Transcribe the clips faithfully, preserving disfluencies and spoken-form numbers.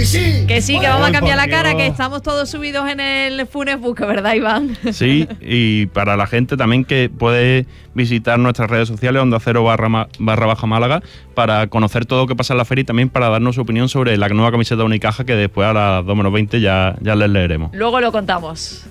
Y sí. Que sí, que vamos a cambiar la cara, Dios. que estamos todos subidos en el Funesbook, ¿verdad, Iván? Sí, y para la gente también que puede visitar nuestras redes sociales, Onda Cero barra, ma- barra baja Málaga, para conocer todo lo que pasa en la feria y también para darnos su opinión sobre la nueva camiseta Unicaja, que después a las dos menos veinte ya, ya les leeremos. Luego lo contamos.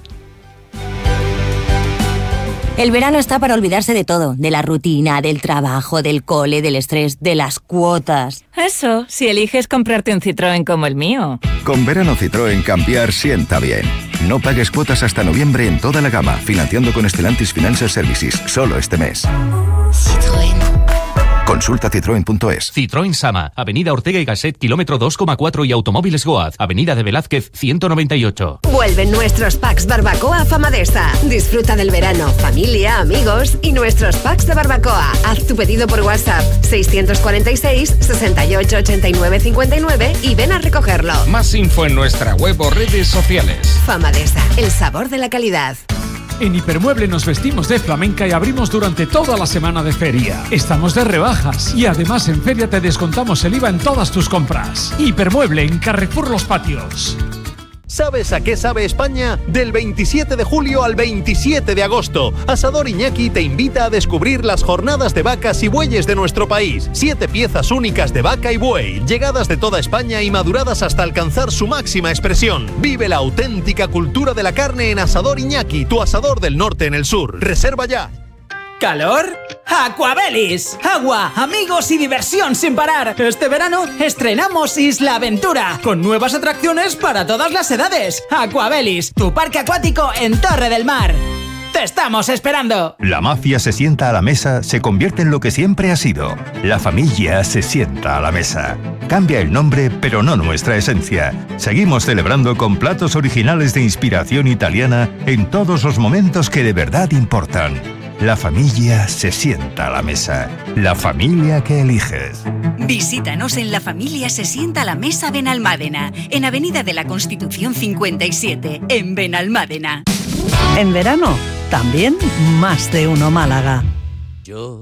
El verano está para olvidarse de todo, de la rutina, del trabajo, del cole, del estrés, de las cuotas. Eso, si eliges comprarte un Citroën como el mío. Con verano Citroën cambiar sienta bien. No pagues cuotas hasta noviembre en toda la gama, financiando con Stellantis Financial Services, solo este mes. Citroën. Consulta citroen punto es. Citroën Sama, Avenida Ortega y Gasset, kilómetro dos coma cuatro y Automóviles Goaz, Avenida de Velázquez, ciento noventa y ocho. Vuelven nuestros packs barbacoa Famadesa. Disfruta del verano, familia, amigos y nuestros packs de barbacoa. Haz tu pedido por WhatsApp seiscientos cuarenta y seis, sesenta y ocho, ochenta y nueve, cincuenta y nueve y ven a recogerlo. Más info en nuestra web o redes sociales. Famadesa, el sabor de la calidad. En Hipermueble nos vestimos de flamenca y abrimos durante toda la semana de feria. Estamos de rebajas y además en feria te descontamos el I V A en todas tus compras. Hipermueble en Carrefour Los Patios. ¿Sabes a qué sabe España? Del veintisiete de julio al veintisiete de agosto, Asador Iñaki te invita a descubrir las jornadas de vacas y bueyes de nuestro país. Siete piezas únicas de vaca y buey, llegadas de toda España y maduradas hasta alcanzar su máxima expresión. Vive la auténtica cultura de la carne en Asador Iñaki, tu asador del norte en el sur. Reserva ya. ¿Calor? ¡Aquabelis! Agua, amigos y diversión sin parar. Este verano estrenamos Isla Aventura, con nuevas atracciones para todas las edades. Aquabelis, tu parque acuático en Torre del Mar. ¡Te estamos esperando! La mafia se sienta a la mesa, se convierte en lo que siempre ha sido. La familia se sienta a la mesa. Cambia el nombre, pero no nuestra esencia. Seguimos celebrando con platos originales de inspiración italiana en todos los momentos que de verdad importan. La familia se sienta a la mesa. La familia que eliges. Visítanos en La Familia se sienta a la mesa Benalmádena, en Avenida de la Constitución cincuenta y siete, en Benalmádena. En verano, también más de uno Málaga. Yo